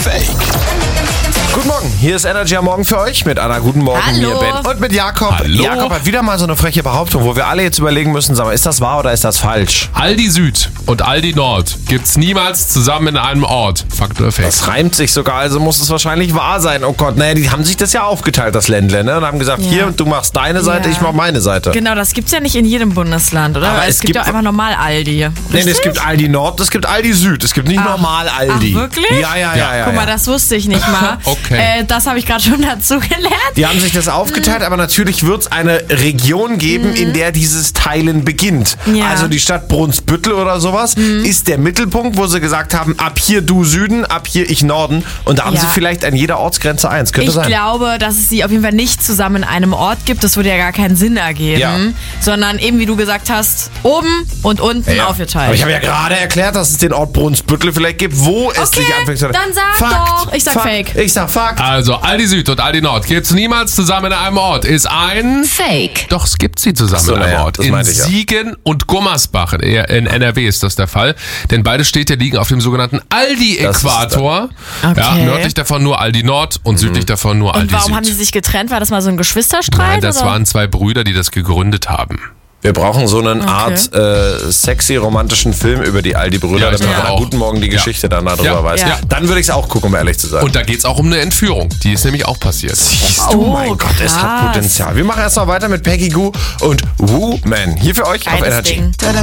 Fake. Guten Morgen, hier ist Energy am Morgen für euch mit Anna. Guten Morgen, Hallo. mir Ben und mit Jakob. Hallo. Jakob hat wieder mal so eine freche Behauptung, wo wir alle jetzt überlegen müssen, sag mal, ist das wahr oder ist das falsch? Aldi Süd und Aldi Nord gibt's niemals zusammen in einem Ort. Fakt oder Fake? Das reimt sich sogar, also muss es wahrscheinlich wahr sein. Oh Gott, naja, die haben sich das ja aufgeteilt, das Ländle, ne? Und haben gesagt, hier, du machst deine Seite, Ja. ich mach meine Seite. Genau, das gibt's ja nicht in jedem Bundesland, oder? Aber Weil es es gibt ja gibt- auch einfach normal Aldi. Nee, Richtig? es gibt Aldi Nord, es gibt Aldi Süd, es gibt nicht normal Aldi. Ach, wirklich? Ja. Guck mal, das wusste ich nicht mal. Okay. Das habe ich gerade schon dazu gelernt. Die haben sich das aufgeteilt, aber natürlich wird es eine Region geben, in der dieses Teilen beginnt. Ja. Also die Stadt Brunsbüttel oder sowas ist der Mittelpunkt, wo sie gesagt haben, ab hier du Süden, ab hier ich Norden. Und da haben Ja. sie vielleicht an jeder Ortsgrenze eins. Könnte Ich sein. glaube, dass es sie auf jeden Fall nicht zusammen in einem Ort gibt. Das würde ja gar keinen Sinn ergeben. Ja. Sondern eben, wie du gesagt hast, oben und unten Ja. aufgeteilt. Aber ich habe ja gerade erklärt, dass es den Ort Brunsbüttel vielleicht gibt, wo es Okay, sich anfängt zu... dann sag Fakt, doch. Ich sag Fakt. Fake. Ich sag Fakt. Also Aldi Süd und Aldi Nord gibt's niemals zusammen in einem Ort. Ist ein... Fake. Doch, es gibt sie zusammen Ach so, in einem naja, Ort. das In meinte ich ja. Siegen und Gummersbach in NRW ist das der Fall. Denn beide Städte liegen auf dem sogenannten Aldi-Äquator. Okay. Ja, nördlich davon nur Aldi Nord und südlich davon nur Und Aldi warum Süd. haben sie sich getrennt? War das mal so ein Geschwisterstreit? Nein, das oder? waren zwei Brüder, die das gegründet haben. Wir brauchen so eine Art sexy romantischen Film über die Aldi-Brüder, Ja, ich damit glaube man auch. Guten Morgen die Ja. Geschichte dann darüber Ja. weiß. Ja. Dann würde ich es auch gucken, um ehrlich zu sein. Und da geht's auch um eine Entführung. Die ist nämlich auch passiert. Siehst du, Oh, mein Gott, es hat krass. Potenzial. Wir machen erstmal weiter mit Peggy Goo und Woo Man. Hier für euch auf Geiles Energy. Ding.